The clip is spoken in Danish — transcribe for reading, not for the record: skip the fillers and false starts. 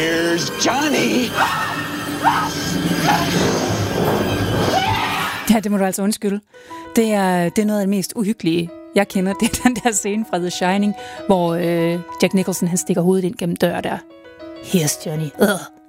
Here's Johnny. Ja, det må du altså undskylde. Det er noget af det mest uhyggelige, jeg kender. Det er den der scene fra The Shining, hvor Jack Nicholson han stikker hovedet ind gennem døren der. Here's Johnny.